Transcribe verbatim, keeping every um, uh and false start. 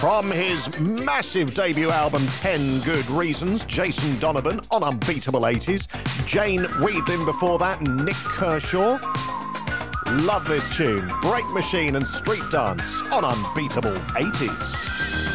From his massive debut album, ten Good Reasons, Jason Donovan on Unbeatable eighties. Jane Wiedlin before that, and Nick Kershaw. Love this tune. Break Machine and Street Dance on Unbeatable eighties.